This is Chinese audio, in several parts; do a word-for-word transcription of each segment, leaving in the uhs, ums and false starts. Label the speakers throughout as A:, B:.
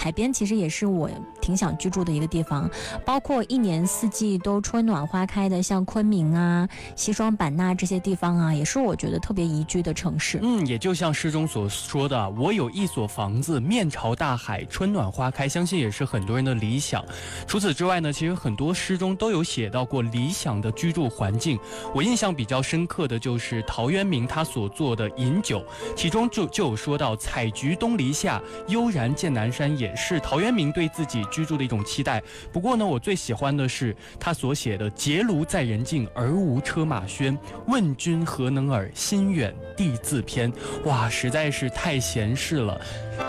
A: 海边其实也是我挺想居住的一个地方，包括一年四季都春暖花开的像昆明啊、西双版纳这些地方啊，也是我觉得特别宜居的城市。
B: 嗯，也就像诗中所说的，我有一所房子，面朝大海，春暖花开，相信也是很多人的理想。除此之外呢，其实很多诗中都有写到过理想的居住环境。我印象比较深刻的就是陶渊明他所做的《饮酒》，其中就就有说到采菊东篱下，悠然见南山，也是陶渊明对自己居住的一种期待。不过呢，我最喜欢的是他所写的结庐在人境，而无车马喧，问君何能尔，心远地自偏。哇，实在是太闲适了。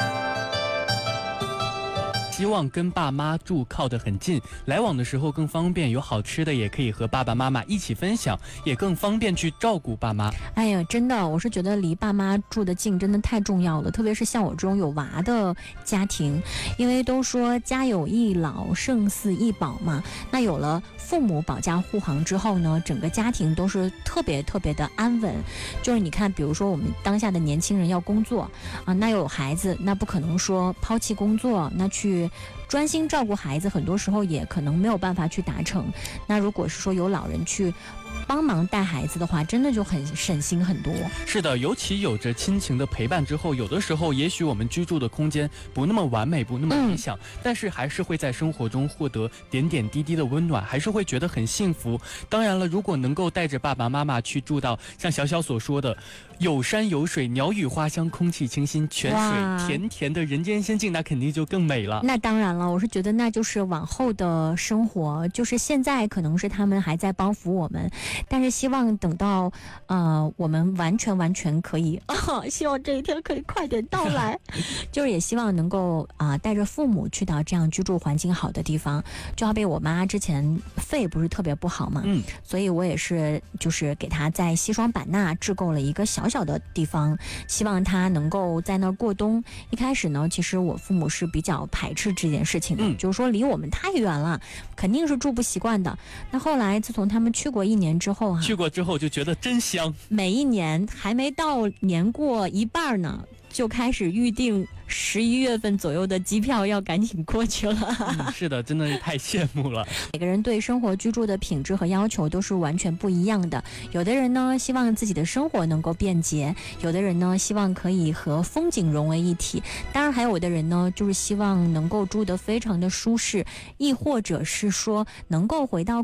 B: 希望跟爸妈住靠得很近，来往的时候更方便，有好吃的也可以和爸爸妈妈一起分享，也更方便去照顾爸妈。
A: 哎呀，真的，我是觉得离爸妈住得近真的太重要了，特别是像我这种有娃的家庭，因为都说家有一老胜似一宝嘛，那有了父母保驾护航之后呢，整个家庭都是特别特别的安稳。就是你看，比如说我们当下的年轻人要工作啊，那又有孩子，那不可能说抛弃工作，那去专心照顾孩子，很多时候也可能没有办法去达成。那如果是说有老人去帮忙带孩子的话，真的就很省心很多。
B: 是的，尤其有着亲情的陪伴之后，有的时候也许我们居住的空间不那么完美，不那么理想、嗯、但是还是会在生活中获得点点滴滴的温暖，还是会觉得很幸福。当然了，如果能够带着爸爸妈妈去住到像小小所说的有山有水，鸟语花香，空气清新，泉水甜甜的人间仙境，那肯定就更美了。
A: 那当然了，我是觉得那就是往后的生活，就是现在可能是他们还在帮扶我们，但是希望等到呃我们完全完全可以、哦、希望这一天可以快点到来就是也希望能够啊、呃、带着父母去到这样居住环境好的地方。就好比我妈之前肺不是特别不好嘛，嗯，所以我也是就是给她在西双版纳置购了一个小小的地方，希望她能够在那儿过冬。一开始呢，其实我父母是比较排斥这件事情的、嗯、就是说离我们太远了，肯定是住不习惯的。那后来自从他们去过一年之后、啊、
B: 去过之后就觉得真香，
A: 每一年还没到年过一半呢，就开始预定十一月份左右的机票，要赶紧过去了、
B: 嗯、是的，真的是太羡慕了。
A: 每个人对生活居住的品质和要求都是完全不一样的，有的人呢希望自己的生活能够便捷，有的人呢希望可以和风景融为一体，当然还有的人呢就是希望能够住得非常的舒适，亦或者是说能够回到